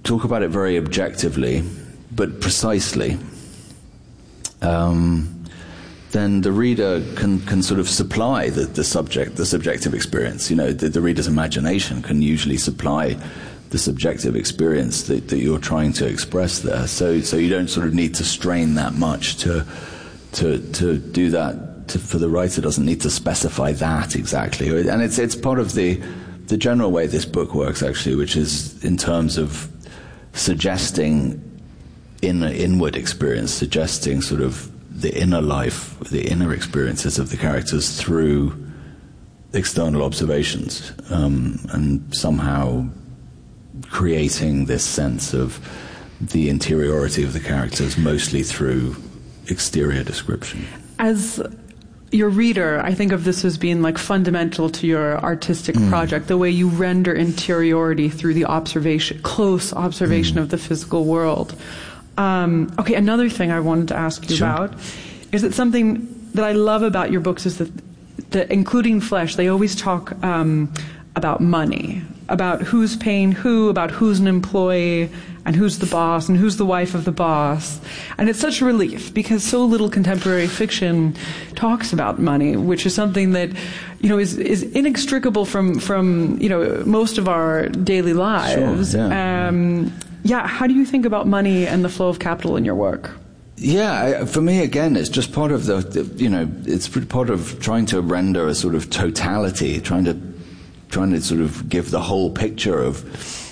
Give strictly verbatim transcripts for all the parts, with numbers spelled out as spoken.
talk about it very objectively, but precisely, um, then the reader can, can sort of supply the, the subject, the subjective experience. You know, the, the reader's imagination can usually supply the subjective experience that, that you're trying to express there. So, so you don't sort of need to strain that much to, to, to do that. To, for the writer, doesn't need to specify that exactly. And it's, it's part of the, the general way this book works, actually, which is in terms of suggesting in inward experience, suggesting sort of the inner life, the inner experiences of the characters through external observations, um, and somehow creating this sense of the interiority of the characters mostly through exterior description. As your reader, I think of this as being like fundamental to your artistic mm. project, the way you render interiority through the observation, close observation mm. of the physical world. Um, okay, another thing I wanted to ask you sure. about is that something that I love about your books is that, that including Flesh, they always talk um, about money, about who's paying who, about who's an employee, and who's the boss, and who's the wife of the boss. And it's such a relief, because so little contemporary fiction talks about money, which is something that, you know, is, is inextricable from, from, you know, most of our daily lives. Sure, yeah. Um, yeah, how do you think about money and the flow of capital in your work? Yeah, I, for me, again, it's just part of the, the, you know, it's part of trying to render a sort of totality, trying to, trying to sort of give the whole picture of,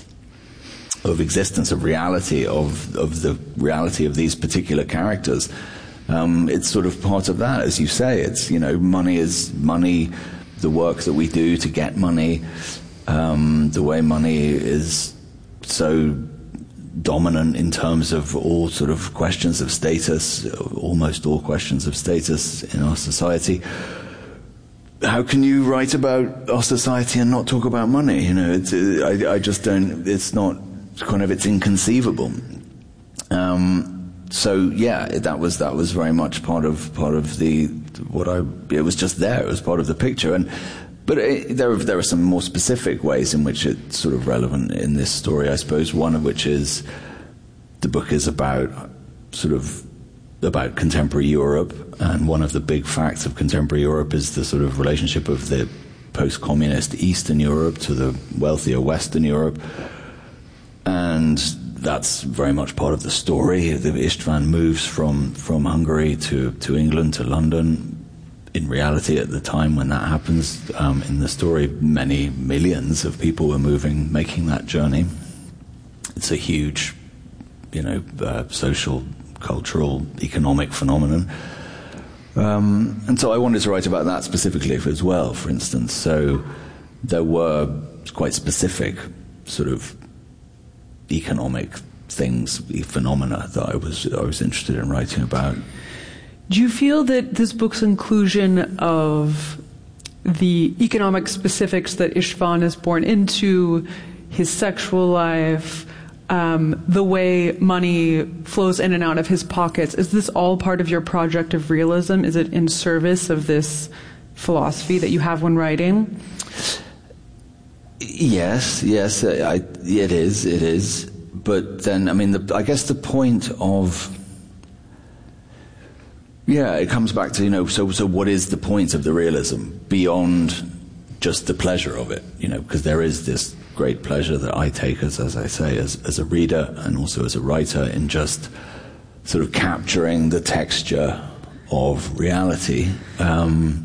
of existence, of reality, of of the reality of these particular characters. Um, it's sort of part of that, as you say. It's, you know, money is money, the work that we do to get money, um, the way money is so dominant in terms of all sort of questions of status, almost all questions of status in our society. How can you write about our society and not talk about money? You know, it's, I, I just don't, it's not, kind of, it's inconceivable. Um, so yeah, that was, that was very much part of, part of the, what I, it was just there, it was part of the picture. And, but it, there, are, there are some more specific ways in which it's sort of relevant in this story, I suppose, one of which is, the book is about, sort of, about contemporary Europe, and one of the big facts of contemporary Europe is the sort of relationship of the post-communist Eastern Europe to the wealthier Western Europe. And that's very much part of the story. The Istvan moves from, from Hungary to, to England, to London. In reality, at the time when that happens, um, in the story, many millions of people were moving, making that journey. It's a huge, you know, uh, social, cultural, economic phenomenon. Um, and so I wanted to write about that specifically as well, for instance. So there were quite specific sort of economic things, phenomena that I was I was interested in writing about. Do you feel that this book's inclusion of the economic specifics that Istvan is born into, his sexual life, um, the way money flows in and out of his pockets, is this all part of your project of realism? Is it in service of this philosophy that you have when writing? Yes, yes, I, it is, it is. But then, I mean, the, I guess the point of... Yeah, it comes back to, you know, so so what is the point of the realism beyond just the pleasure of it? You know, because there is this great pleasure that I take, as as I say, as as a reader and also as a writer, in just sort of capturing the texture of reality. Um,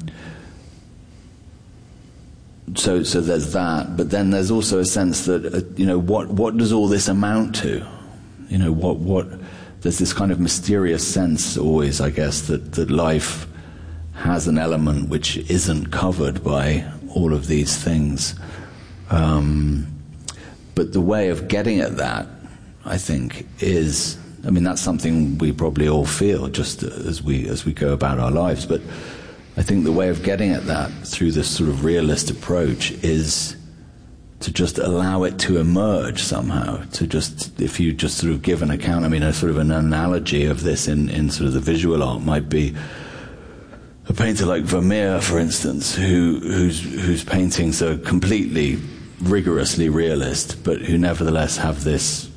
so so there's that, but then there's also a sense that uh, you know, what what does all this amount to? You know, what what. There's this kind of mysterious sense always, I guess, that, that life has an element which isn't covered by all of these things. Um, but the way of getting at that, I think, is, I mean, that's something we probably all feel just as we as we go about our lives. But I think the way of getting at that through this sort of realist approach is to just allow it to emerge somehow, to just, if you just sort of give an account, I mean, a sort of an analogy of this in, in sort of the visual art might be a painter like Vermeer, for instance, who, whose, whose paintings are completely rigorously realist, but who nevertheless have this